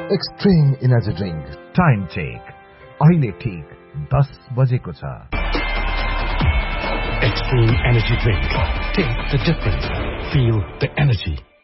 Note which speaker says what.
Speaker 1: Extreme energy drink
Speaker 2: time check अहिले ठीक 10 बजेको छ।
Speaker 3: Extreme Energy Drink. Take the difference. Feel the energy.